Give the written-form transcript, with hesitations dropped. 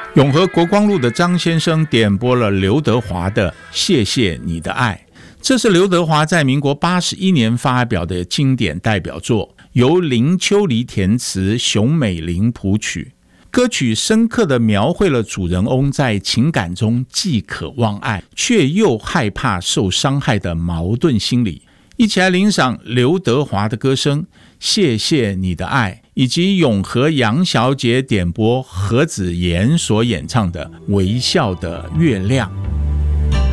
永和国光路的张先生点播了刘德华的《谢谢你的爱》，这是刘德华在民国81年发表的经典代表作，由林秋离填词，熊美玲谱曲。歌曲深刻地描绘了主人翁在情感中既渴望爱，却又害怕受伤害的矛盾心理。一起来欣赏刘德华的歌声《谢谢你的爱》，以及永和杨小姐点播何子妍所演唱的《微笑的月亮》。